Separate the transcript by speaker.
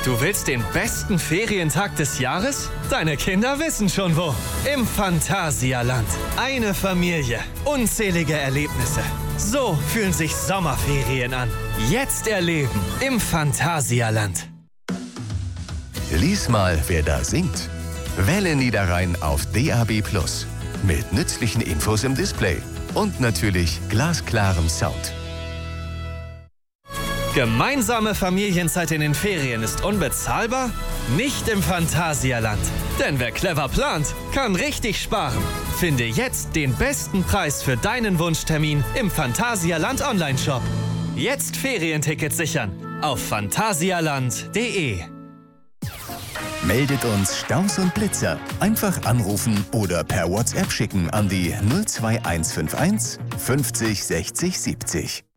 Speaker 1: Du willst den besten Ferientag des Jahres? Deine Kinder wissen schon wo. Im Phantasialand. Eine Familie. Unzählige Erlebnisse. So fühlen sich Sommerferien an. Jetzt erleben im Phantasialand.
Speaker 2: Lies mal, wer da singt. Welle Niederrhein auf DAB+. Mit nützlichen Infos im Display. Und natürlich glasklarem Sound.
Speaker 1: Gemeinsame Familienzeit in den Ferien ist unbezahlbar? Nicht im Phantasialand. Denn wer clever plant, kann richtig sparen. Finde jetzt den besten Preis für deinen Wunschtermin im Phantasialand Online-Shop. Jetzt Ferientickets sichern auf phantasialand.de.
Speaker 2: Meldet uns Staus und Blitzer. Einfach anrufen oder per WhatsApp schicken an die 02151 50 60 70.